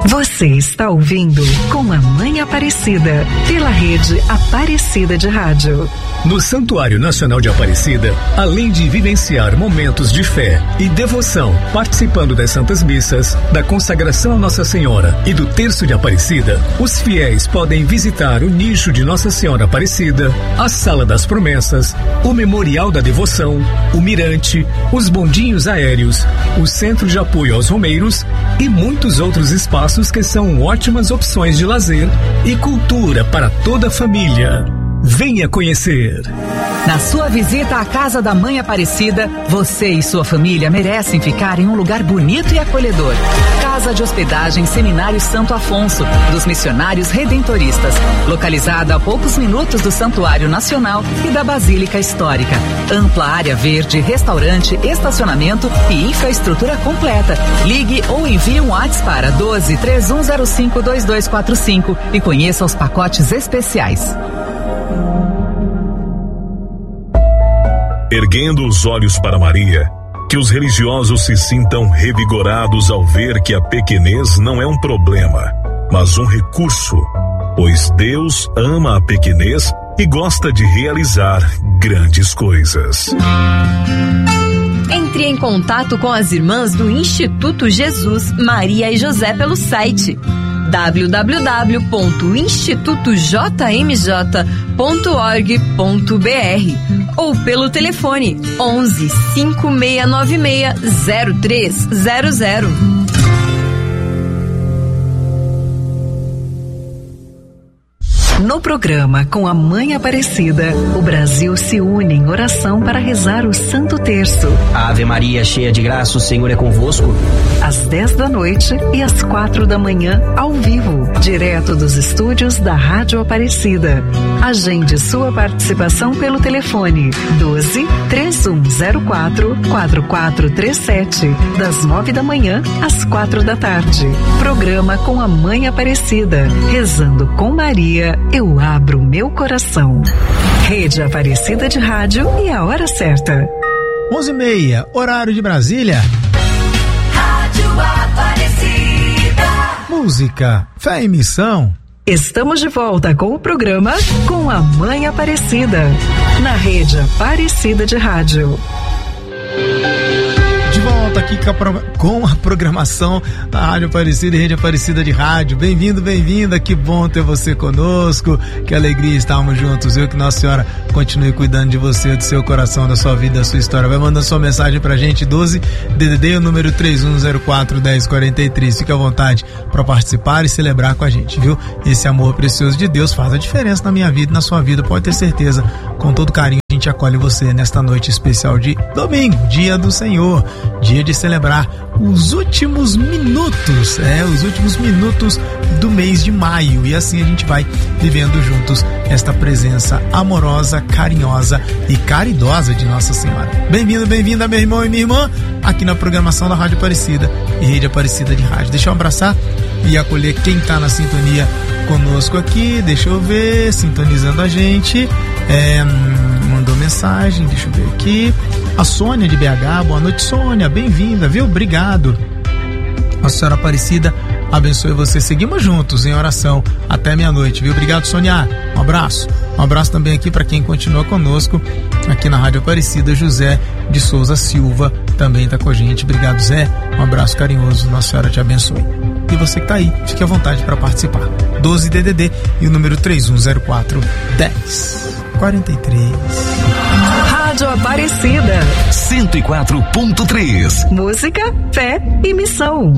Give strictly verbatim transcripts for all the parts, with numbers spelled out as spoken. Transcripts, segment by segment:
Você está ouvindo Com a Mãe Aparecida, pela rede Aparecida de Rádio. No Santuário Nacional de Aparecida, além de vivenciar momentos de fé e devoção, participando das Santas Missas, da consagração a Nossa Senhora e do Terço de Aparecida, os fiéis podem visitar o nicho de Nossa Senhora Aparecida, a Sala das Promessas, o Memorial da Devoção, o Mirante, os bondinhos aéreos, o Centro de Apoio aos Romeiros e muitos outros espaços que são ótimas opções de lazer e cultura para toda a família. Venha conhecer. Na sua visita à Casa da Mãe Aparecida, você e sua família merecem ficar em um lugar bonito e acolhedor. Casa de Hospedagem Seminário Santo Afonso, dos Missionários Redentoristas, localizada a poucos minutos do Santuário Nacional e da Basílica Histórica. Ampla área verde, restaurante, estacionamento e infraestrutura completa. Ligue ou envie um WhatsApp para doze, três um zero cinco, dois dois quatro cinco e conheça os pacotes especiais. Erguendo os olhos para Maria, que os religiosos se sintam revigorados ao ver que a pequenez não é um problema, mas um recurso, pois Deus ama a pequenez e gosta de realizar grandes coisas. Entre em contato com as irmãs do Instituto Jesus, Maria e José pelo site w w w ponto instituto j m j ponto org ponto b r ou pelo telefone onze, cinco seis nove seis, zero três zero zero. No programa Com a Mãe Aparecida, o Brasil se une em oração para rezar o Santo Terço. Ave Maria, cheia de graça, o Senhor é convosco. Às dez da noite e às quatro da manhã, ao vivo, direto dos estúdios da Rádio Aparecida. Agende sua participação pelo telefone doze, três um zero quatro, quatro quatro três sete, das nove da manhã às quatro da tarde. Programa Com a Mãe Aparecida, rezando com Maria, eu abro meu coração. Rede Aparecida de Rádio e a hora certa. onze e meia, horário de Brasília. Rádio Aparecida. Música, fé e missão. Estamos de volta com o programa Com a Mãe Aparecida, na Rede Aparecida de Rádio. De volta aqui com a, pro... com a programação da Rádio Aparecida e Rede Aparecida de Rádio. Bem-vindo, bem-vinda, que bom ter você conosco, que alegria estarmos juntos. Eu que Nossa Senhora continue cuidando de você, do seu coração, da sua vida, da sua história. Vai mandando sua mensagem pra gente, doze D D D, o número três um zero quatro, um zero quatro três. Fique à vontade para participar e celebrar com a gente, viu? Esse amor precioso de Deus faz a diferença na minha vida e na sua vida, pode ter certeza. Com todo carinho a gente acolhe você nesta noite especial de domingo, dia do Senhor, dia de celebrar os últimos minutos, é, os últimos minutos do mês de maio, e assim a gente vai vivendo juntos esta presença amorosa, carinhosa e caridosa de Nossa Senhora. Bem-vindo, bem-vinda, meu irmão e minha irmã, aqui na programação da Rádio Aparecida e Rede Aparecida de Rádio. Deixa eu abraçar e acolher quem tá na sintonia conosco aqui, deixa eu ver, sintonizando a gente, é, mandou mensagem, deixa eu ver aqui, a Sônia de B H, boa noite Sônia, bem-vinda, viu? Obrigado. Nossa Senhora Aparecida abençoe você, seguimos juntos em oração até meia-noite, viu? Obrigado Sônia, um abraço. Um abraço também aqui para quem continua conosco aqui na Rádio Aparecida, José de Souza Silva também está com a gente, obrigado Zé, um abraço carinhoso, Nossa Senhora te abençoe. E você que tá aí, fique à vontade para participar. doze D D D e o número três um zero quatro, um zero quatro três. Rádio Aparecida cento e quatro ponto três. Música, fé e missão.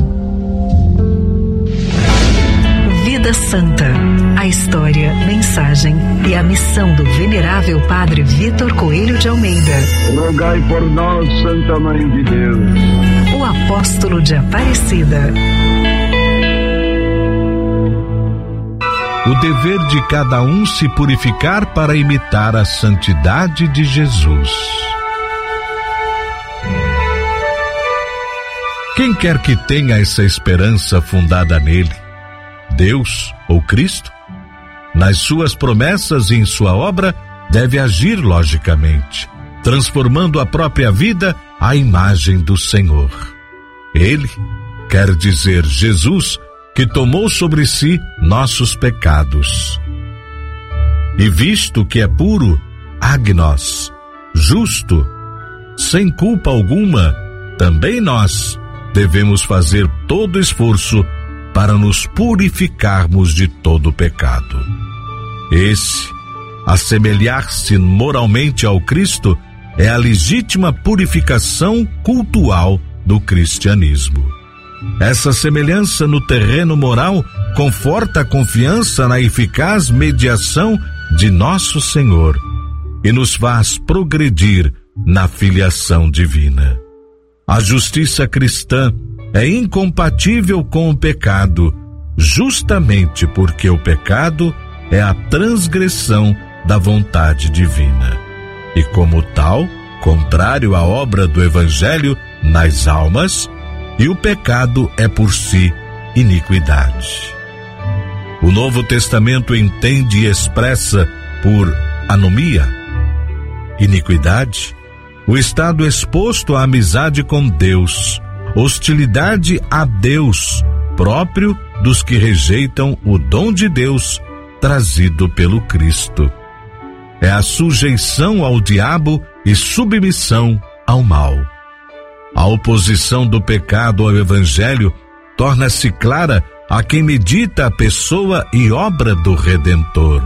Vida Santa, a história, mensagem e a missão do venerável Padre Vitor Coelho de Almeida. Rogai por nós, Santa Mãe de Deus. O apóstolo de Aparecida. O dever de cada um se purificar para imitar a santidade de Jesus. Quem quer que tenha essa esperança fundada nele, Deus ou Cristo, nas suas promessas e em sua obra, deve agir logicamente, transformando a própria vida à imagem do Senhor. Ele, quer dizer Jesus, que tomou sobre si nossos pecados. E visto que é puro, agnos, justo, sem culpa alguma, também nós devemos fazer todo esforço para nos purificarmos de todo pecado. Esse, assemelhar-se moralmente ao Cristo, é a legítima purificação cultual do cristianismo. Essa semelhança no terreno moral conforta a confiança na eficaz mediação de nosso Senhor e nos faz progredir na filiação divina. A justiça cristã é incompatível com o pecado, justamente porque o pecado é a transgressão da vontade divina. E como tal, contrário à obra do Evangelho nas almas, e o pecado é por si iniquidade. O Novo Testamento entende e expressa por anomia, iniquidade, o estado exposto à amizade com Deus, hostilidade a Deus, próprio dos que rejeitam o dom de Deus trazido pelo Cristo. É a sujeição ao diabo e submissão ao mal. A oposição do pecado ao Evangelho torna-se clara a quem medita a pessoa e obra do Redentor.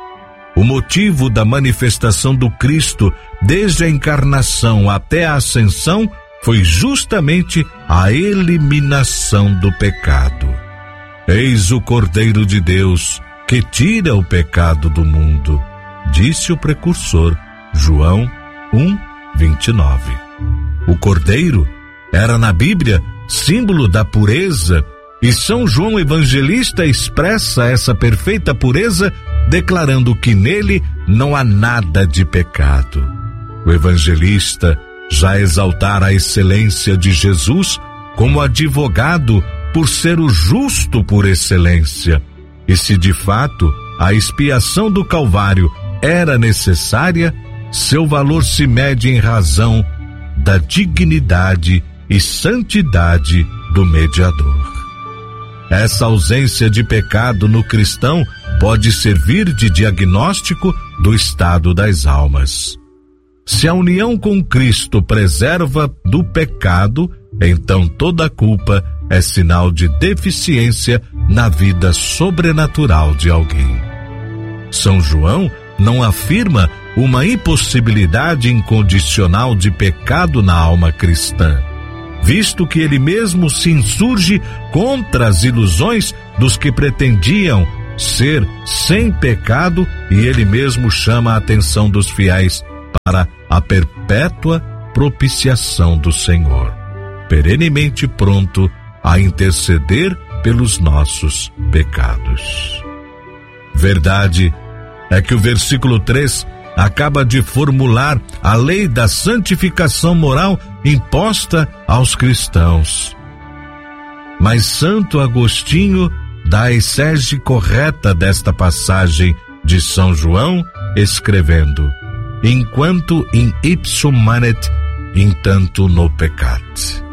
O motivo da manifestação do Cristo, desde a encarnação até a ascensão, foi justamente a eliminação do pecado. Eis o Cordeiro de Deus, que tira o pecado do mundo, disse o precursor, João um, vinte e nove. O Cordeiro era na Bíblia símbolo da pureza, e São João Evangelista expressa essa perfeita pureza, declarando que nele não há nada de pecado. O evangelista já exaltara a excelência de Jesus como advogado por ser o justo por excelência. E se de fato a expiação do Calvário era necessária, seu valor se mede em razão da dignidade e santidade do mediador. Essa ausência de pecado no cristão pode servir de diagnóstico do estado das almas. Se a união com Cristo preserva do pecado, então toda culpa é sinal de deficiência na vida sobrenatural de alguém. São João não afirma uma impossibilidade incondicional de pecado na alma cristã, visto que ele mesmo se insurge contra as ilusões dos que pretendiam ser sem pecado, e ele mesmo chama a atenção dos fiéis para a perpétua propiciação do Senhor, perenemente pronto a interceder pelos nossos pecados. Verdade é que o versículo três acaba de formular a lei da santificação moral imposta aos cristãos. Mas Santo Agostinho dá a exégese correta desta passagem de São João, escrevendo: enquanto in ipsum manet, intanto no peccat.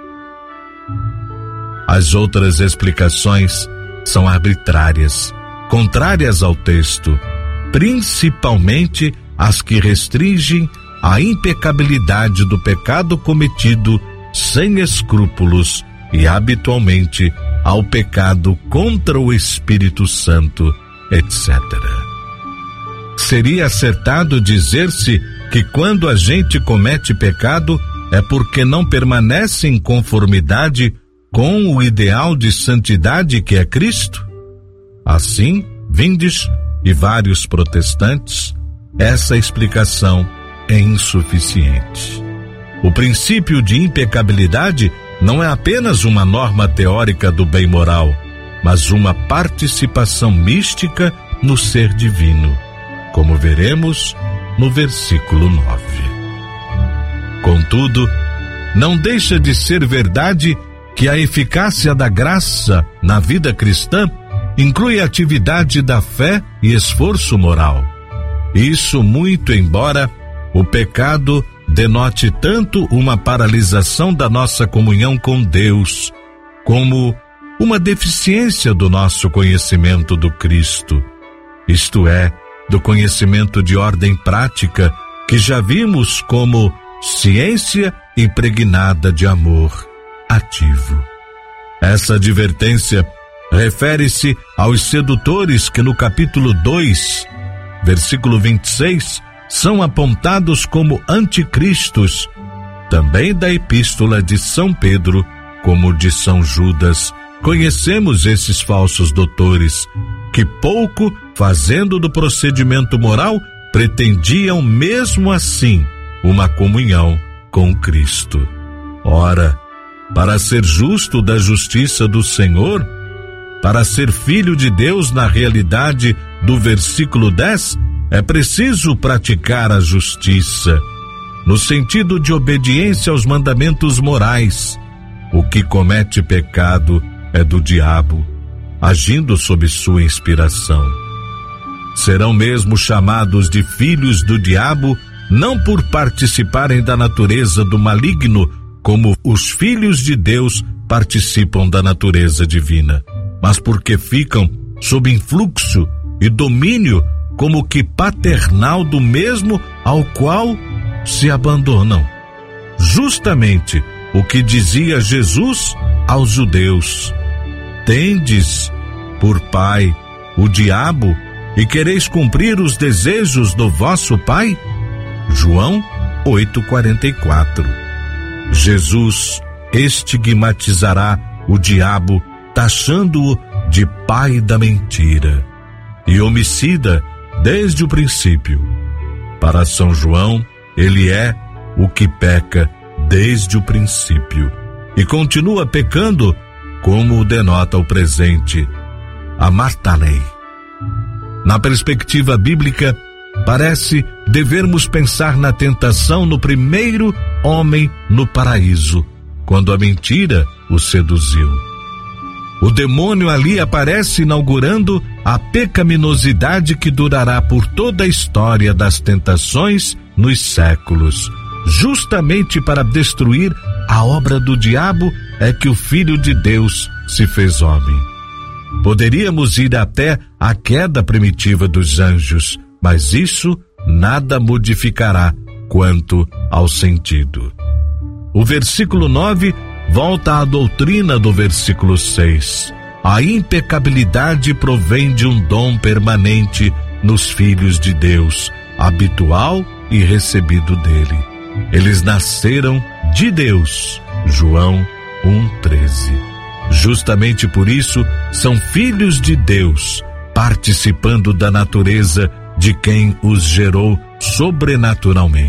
As outras explicações são arbitrárias, contrárias ao texto, principalmente as que restringem a impecabilidade do pecado cometido sem escrúpulos e habitualmente ao pecado contra o Espírito Santo, etcétera. Seria acertado dizer-se que quando a gente comete pecado é porque não permanece em conformidade com o ideal de santidade que é Cristo? Assim, vindes e vários protestantes, essa explicação é insuficiente. O princípio de impecabilidade não é apenas uma norma teórica do bem moral, mas uma participação mística no ser divino, como veremos no versículo nove. Contudo, não deixa de ser verdade que a eficácia da graça na vida cristã inclui a atividade da fé e esforço moral. Isso muito embora o pecado denote tanto uma paralisação da nossa comunhão com Deus, como uma deficiência do nosso conhecimento do Cristo, isto é, do conhecimento de ordem prática que já vimos como ciência impregnada de amor ativo. Essa advertência refere-se aos sedutores que no capítulo dois, versículo vinte e seis, são apontados como anticristos, também da epístola de São Pedro, como de São Judas. Conhecemos esses falsos doutores, que pouco, fazendo do procedimento moral, pretendiam mesmo assim uma comunhão com Cristo. Ora, para ser justo da justiça do Senhor, para ser filho de Deus na realidade do versículo dez, é preciso praticar a justiça, no sentido de obediência aos mandamentos morais. O que comete pecado é do diabo, agindo sob sua inspiração. Serão mesmo chamados de filhos do diabo, não por participarem da natureza do maligno, como os filhos de Deus participam da natureza divina, mas porque ficam sob influxo e domínio como que paternal do mesmo ao qual se abandonam. Justamente o que dizia Jesus aos judeus: tendes por pai o diabo e quereis cumprir os desejos do vosso pai? João oito, quarenta e quatro. Jesus estigmatizará o diabo, taxando-o de pai da mentira e homicida desde o princípio. Para São João, ele é o que peca desde o princípio e continua pecando, como o denota o presente, a Martalei. Na perspectiva bíblica, parece devermos pensar na tentação no primeiro homem no paraíso, quando a mentira o seduziu. O demônio ali aparece inaugurando a pecaminosidade que durará por toda a história das tentações nos séculos. Justamente para destruir a obra do diabo é que o Filho de Deus se fez homem. Poderíamos ir até a queda primitiva dos anjos, mas isso nada modificará quanto ao sentido. O versículo nove volta à doutrina do versículo seis. A impecabilidade provém de um dom permanente nos filhos de Deus, habitual e recebido dele. Eles nasceram de Deus. João um, treze. Justamente por isso, são filhos de Deus, participando da natureza de quem os gerou sobrenaturalmente.